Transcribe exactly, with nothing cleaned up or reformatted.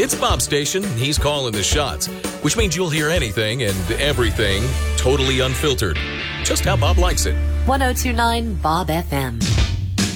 It's Bob's station. He's calling the shots, which means you'll hear anything and everything totally unfiltered. Just how Bob likes it. ten twenty-nine Bob F M.